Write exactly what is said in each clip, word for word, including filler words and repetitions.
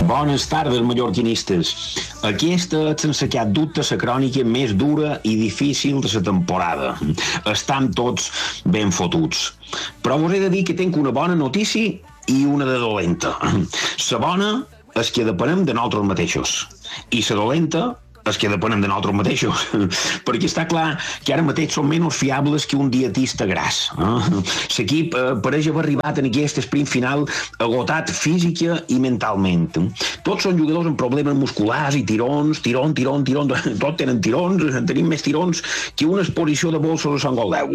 Bones tardes, mallorquinistes. Aquesta és, sense cap dubte, la crònica més dura i difícil de la temporada. Estam tots ben fotuts. Però us he de dir que tinc una bona notícia i una de dolenta. La bona és que depenem de nosaltres mateixos. I la dolenta és que depenem de nosaltres mateixos, perquè està clar que ara mateix són menys fiables que un dietista gras. Eh? L'equip eh, pareix haver arribat en aquest sprint final agotat física i mentalment. Tots són jugadors amb problemes musculars i tirons, tiron, tiron, tiron, tots tenen tirons, tenim més tirons que una exposició de bolsos a Sant Goldeu.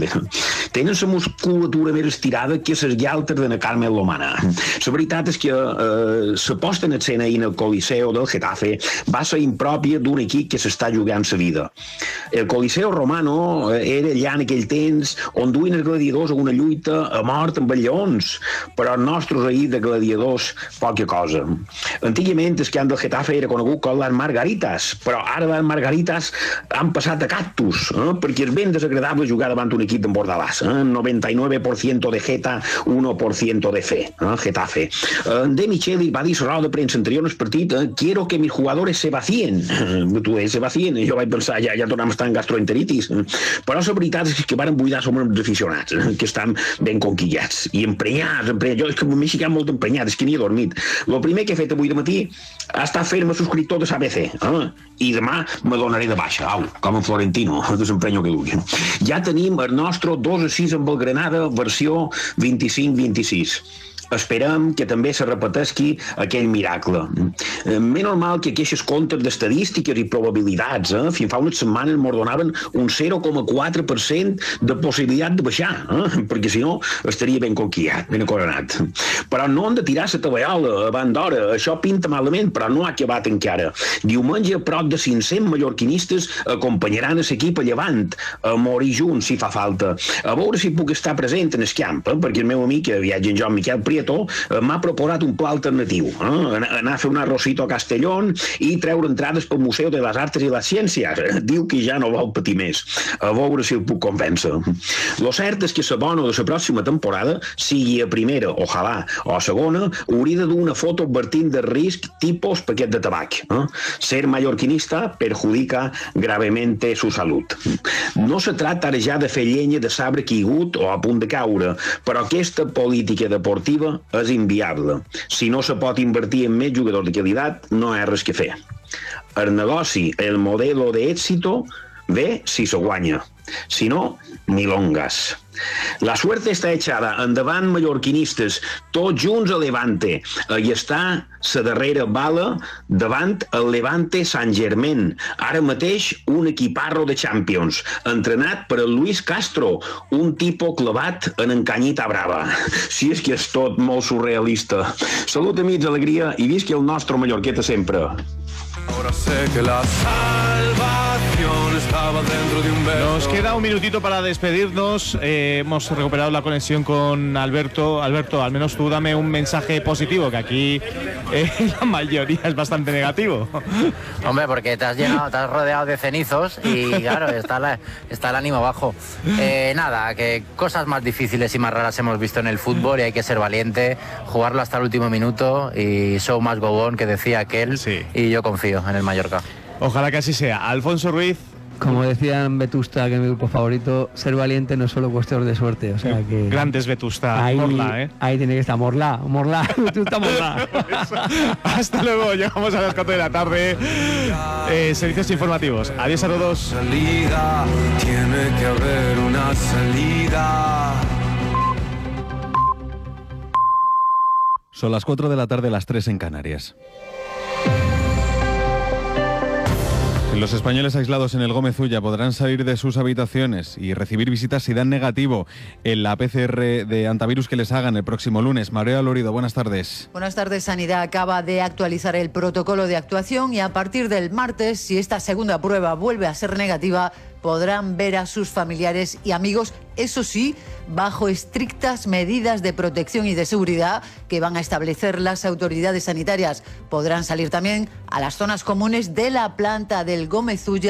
Tenen la musculatura més estirada que les galtes de na Carmen Lomana. La veritat és que eh, la posta en escena i en el Coliseo del Getafe va ser impròpia d'un equip que s'està jugant sa vida. El Coliseo Romano era allà en aquell temps on duien els gladiadors a una lluita a mort amb els lleons, però els nostres ahir de gladiadors poca cosa. Antigament el camp del Getafe era conegut com les Margaritas, però ara les Margaritas han passat a cactus, eh? perquè és ben desagradable jugar davant un equip d'en Bordalàs. Eh? noventa y nueve por ciento de Geta, uno por ciento de fe. Eh? Getafe. Eh, de Micheli va dir a la roda de premsa anterior al partit eh? quiero que mis jugadores se vacíen. Tu se vacien, jo vaig pensar ja, ja tornem a estar en gastroenteritis, però la veritat és que varen buidar som els aficionats, que estan ben conquillats i emprenyats, emprenyats. Jo és que m'he ficat molt emprenyat, és que ni he dormit. El primer que he fet avui de matí ha estat fer-me subscriptor de l'A B C, eh? i demà me donaré de baixa, au, com en Florentino, desemprenyo que dugui. Ja tenim el nostre dos a sis amb el Granada versió vint-i-cinc vint-i-sis. Esperem que també se repetesqui aquell miracle. Més normal que aquestes comptes d'estadístiques i probabilitats, eh? fins fa unes setmanes ens donaven un zero coma quatre per cent de possibilitat de baixar, eh? perquè si no estaria ben conquillat, ben acoronat. Però no han de tirar la tovallola abans d'hora, això pinta malament, però no ha acabat encara. Diumenge, prop de cinc-cents mallorquinistes acompanyaran a l'equip a Llevant, a morir junts si fa falta. A veure si puc estar present en el camp, eh? perquè el meu amic, que viatja en Joan Miquel Prieto, m'ha proposat un pla alternatiu, eh? anar a fer un arrocito a Castellón i treure entrades pel Museu de les Artes i les Ciències. Diu que ja no vol patir més. A veure si el puc convèncer. Lo cert és que la bona de la pròxima temporada, sigui a primera, ojalà, o a segona, hauria de dur una foto advertint de risc tipus paquet de tabac. Eh? Ser mallorquinista perjudica gravemente su salud. No se trata ara ja de fer llenya de sabre caigut o a punt de caure, però aquesta política deportiva és inviable. Si no se pot invertir en més jugadors de qualitat, no hi ha res que fer. El negoci, el modelo de éxito, ve si se guanya. Si no, milongas. La suerte està echada, endavant mallorquinistes, tots junts a Levante. Hi està la darrera bala davant el Levante Sant Germain. Ara mateix un equiparro de Champions, entrenat per el Luis Castro, un tipus clavat en encanyita brava. Si és que és tot molt surrealista. Salut, amics, alegria, i visqui el nostre mallorqueta sempre. Ahora sé que la salvación estaba dentro de un beso. Nos queda un minutito para despedirnos. Eh, hemos recuperado la conexión con Alberto. Alberto, al menos tú dame un mensaje positivo, que aquí eh, la mayoría es bastante negativo. Hombre, porque te has llenado, te has rodeado de cenizos y claro, está, la, está el ánimo bajo. Eh, nada, que cosas más difíciles y más raras hemos visto en el fútbol y hay que ser valiente, jugarlo hasta el último minuto y show must go on, que decía aquel, sí. Y yo confío en el Mallorca. Ojalá que así sea. Alfonso Ruiz. Como decían Vetusta, que es mi grupo favorito, ser valiente no es solo cuestión de suerte. O sea que grandes Vetusta. Ahí, Morla, ¿eh? Ahí tiene que estar Morla, Morla, Vetusta Morla. Hasta luego, llegamos a las cuatro de la tarde. Eh, servicios informativos. Adiós a todos. Salida, tiene que haber una salida. Son las cuatro de la tarde, las tres en Canarias. Los españoles aislados en el Gómez Ulla podrán salir de sus habitaciones y recibir visitas si dan negativo en la P C R de antivirus que les hagan el próximo lunes. María Lorido, buenas tardes. Buenas tardes. Sanidad acaba de actualizar el protocolo de actuación y a partir del martes, si esta segunda prueba vuelve a ser negativa, podrán ver a sus familiares y amigos, eso sí, bajo estrictas medidas de protección y de seguridad que van a establecer las autoridades sanitarias. Podrán salir también a las zonas comunes de la planta del Gómez Ulla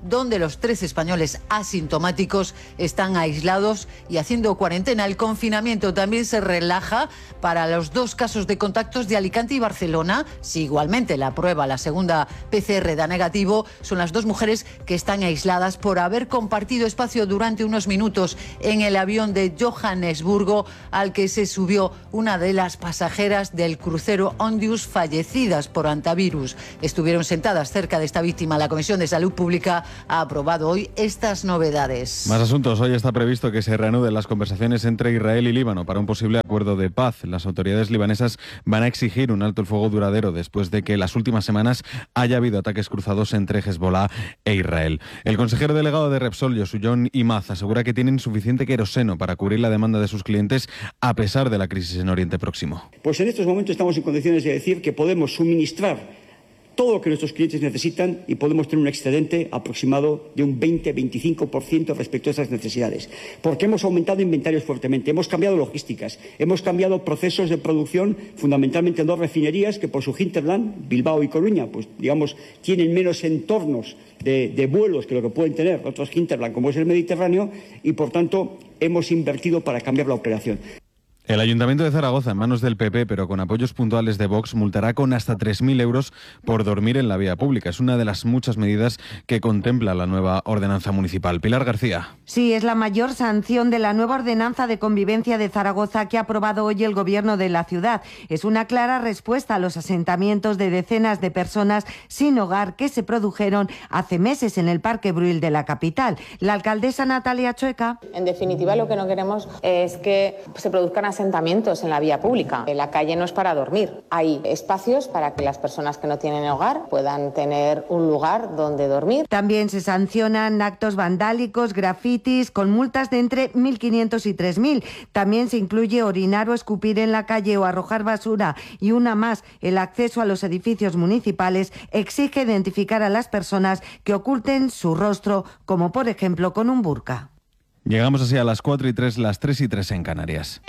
donde los tres españoles asintomáticos están aislados y haciendo cuarentena. El confinamiento también se relaja para los dos casos de contactos de Alicante y Barcelona. Si igualmente la prueba, la segunda P C R da negativo, son las dos mujeres que están aisladas por haber compartido espacio durante unos minutos en el avión de Johannesburgo al que se subió una de las pasajeras del crucero Ondius, fallecidas por antivirus. Estuvieron sentadas cerca de esta víctima. La Comisión de Salud Pública ha aprobado hoy estas novedades. Más asuntos. Hoy está previsto que se reanuden las conversaciones entre Israel y Líbano para un posible acuerdo de paz. Las autoridades libanesas van a exigir un alto el fuego duradero después de que en las últimas semanas haya habido ataques cruzados entre Hezbollah e Israel. El consejero delegado de Repsol, Yosuyon Imaz, asegura que tienen suficiente queroseno para cubrir la demanda de sus clientes a pesar de la crisis en Oriente Próximo. Pues en estos momentos estamos en condiciones de decir que podemos suministrar todo lo que nuestros clientes necesitan y podemos tener un excedente aproximado de un veinte a veinticinco por ciento respecto a esas necesidades. Porque hemos aumentado inventarios fuertemente, hemos cambiado logísticas, hemos cambiado procesos de producción, fundamentalmente en dos refinerías que por su hinterland, Bilbao y Coruña, pues digamos, tienen menos entornos de, de vuelos que lo que pueden tener otros hinterland como es el Mediterráneo y por tanto hemos invertido para cambiar la operación. El Ayuntamiento de Zaragoza, en manos del P P, pero con apoyos puntuales de Vox, multará con hasta tres mil euros por dormir en la vía pública. Es una de las muchas medidas que contempla la nueva ordenanza municipal. Pilar García. Sí, es la mayor sanción de la nueva ordenanza de convivencia de Zaragoza que ha aprobado hoy el Gobierno de la ciudad. Es una clara respuesta a los asentamientos de decenas de personas sin hogar que se produjeron hace meses en el Parque Brühl de la capital. La alcaldesa Natalia Chueca. En definitiva, lo que no queremos es que se produzcan asentamientos en la vía pública. La calle no es para dormir. Hay espacios para que las personas que no tienen hogar puedan tener un lugar donde dormir. También se sancionan actos vandálicos, grafitis, con multas de entre mil quinientos y tres mil. También se incluye orinar o escupir en la calle o arrojar basura. Y una más, el acceso a los edificios municipales exige identificar a las personas que oculten su rostro, como por ejemplo con un burka. Llegamos así a las cuatro y tres, las tres y tres en Canarias.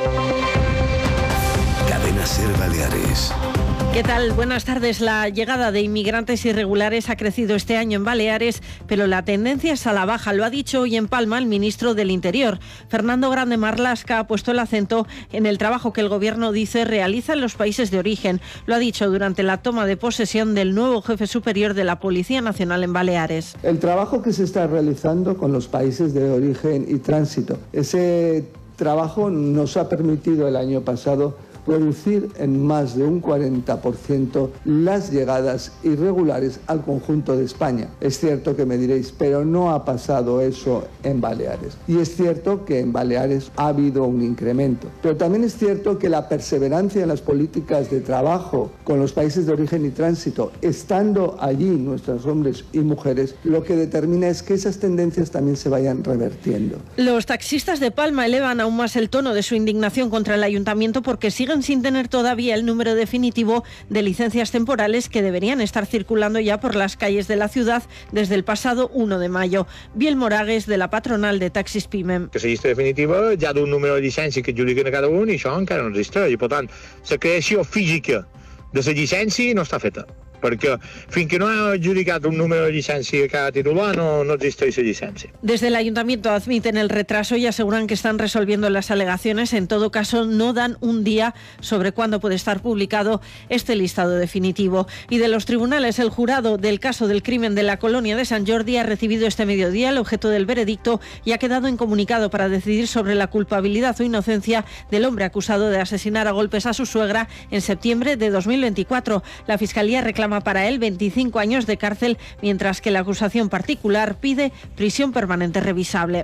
Cadena SER Baleares. ¿Qué tal? Buenas tardes. La llegada de inmigrantes irregulares ha crecido este año en Baleares, pero la tendencia es a la baja. Lo ha dicho hoy en Palma el ministro del Interior. Fernando Grande Marlaska ha puesto el acento en el trabajo que el Gobierno dice realiza en los países de origen. Lo ha dicho durante la toma de posesión del nuevo jefe superior de la Policía Nacional en Baleares. El trabajo que se está realizando con los países de origen y tránsito. Ese trabajo nos ha permitido el año pasado reducir en más de un cuarenta por ciento las llegadas irregulares al conjunto de España. Es cierto que me diréis, pero no ha pasado eso en Baleares. Y es cierto que en Baleares ha habido un incremento. Pero también es cierto que la perseverancia en las políticas de trabajo con los países de origen y tránsito, estando allí nuestros hombres y mujeres, lo que determina es que esas tendencias también se vayan revertiendo. Los taxistas de Palma elevan aún más el tono de su indignación contra el ayuntamiento porque siguen sin tener todavía el número definitivo de licencias temporales que deberían estar circulando ya por las calles de la ciudad desde el pasado uno de mayo. Biel Moragues, de la patronal de Taxis Pimem. Que la llista definitiva ja d'un número de llicència que adjudiquen a cada un i això encara no existeix. I, per tant, la creació física de la llicència no està feta. Perquè fins que no ha adjudicat un número de llicència a cada titular no, no existeix la llicència. Desde el ayuntamiento admiten el retraso y aseguran que están resolviendo las alegaciones. En todo caso, no dan un día sobre cuándo puede estar publicado este listado definitivo. Y de los tribunales, el jurado del caso del crimen de la colonia de Sant Jordi ha recibido este mediodía el objeto del veredicto y ha quedado incomunicado para decidir sobre la culpabilidad o inocencia del hombre acusado de asesinar a golpes a su suegra en septiembre de dos mil veinticuatro. La Fiscalía reclama para él veinticinco años de cárcel, mientras que la acusación particular pide prisión permanente revisable.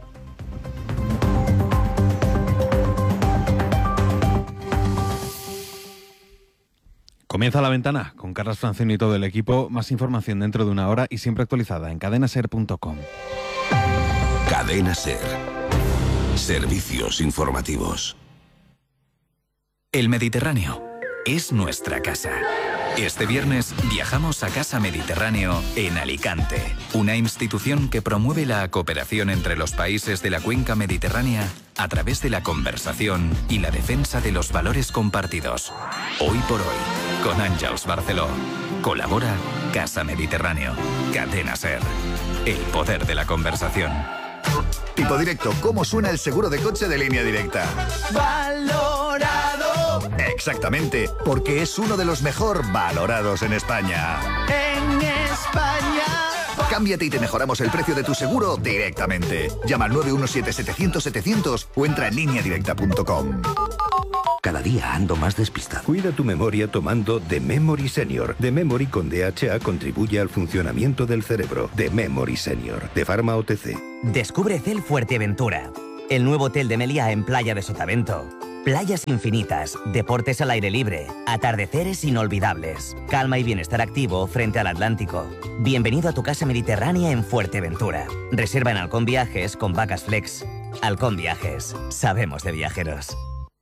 Comienza La Ventana con Carlos Francino y todo el equipo. Más información dentro de una hora y siempre actualizada en cadena ser punto com. Cadena SER. Servicios informativos. El Mediterráneo es nuestra casa. Este viernes viajamos a Casa Mediterráneo en Alicante, una institución que promueve la cooperación entre los países de la cuenca mediterránea a través de la conversación y la defensa de los valores compartidos. Hoy por hoy, con Àngels Barceló. Colabora Casa Mediterráneo. Cadena Ser. El poder de la conversación. Tipo Directo, ¿cómo suena el seguro de coche de Línea Directa? Valorado. Exactamente, porque es uno de los mejor valorados en España. En España. Cámbiate y te mejoramos el precio de tu seguro directamente. Llama al nueve uno siete, setecientos, setecientos o entra en línea directa punto com. Cada día ando más despistado. Cuida tu memoria tomando The Memory Senior. The Memory con D H A contribuye al funcionamiento del cerebro. The Memory Senior, de Pharma O T C. Descubre Cel Fuerteventura, el nuevo hotel de Meliá en Playa de Sotavento. Playas infinitas, deportes al aire libre, atardeceres inolvidables, calma y bienestar activo frente al Atlántico. Bienvenido a tu casa mediterránea en Fuerteventura. Reserva en Halcón Viajes con Vacas Flex. Halcón Viajes, sabemos de viajeros.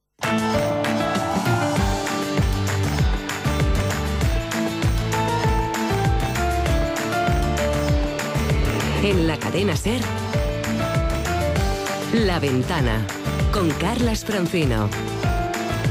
En la cadena SER, La Ventana, con Carlas Francino.